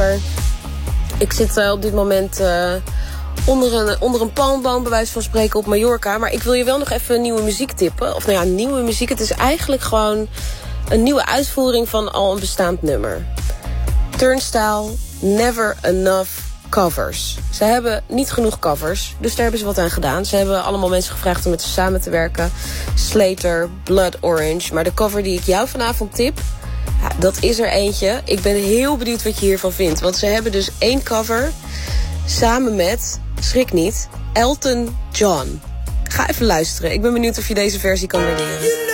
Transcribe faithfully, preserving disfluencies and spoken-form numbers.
Jasper. Ik zit uh, op dit moment uh, onder, een, onder een palmboom, bij wijze van spreken, op Mallorca. Maar ik wil je wel nog even nieuwe muziek tippen. Of nou ja, nieuwe muziek. Het is eigenlijk gewoon een nieuwe uitvoering van al een bestaand nummer. Turnstile, Never Enough Covers. Ze hebben niet genoeg covers, dus daar hebben ze wat aan gedaan. Ze hebben allemaal mensen gevraagd om met ze samen te werken. Slater, Blood Orange. Maar de cover die ik jou vanavond tip, ja, dat is er eentje. Ik ben heel benieuwd wat je hiervan vindt. Want ze hebben dus één cover samen met, schrik niet, Elton John. Ga even luisteren. Ik ben benieuwd of je deze versie kan waarderen.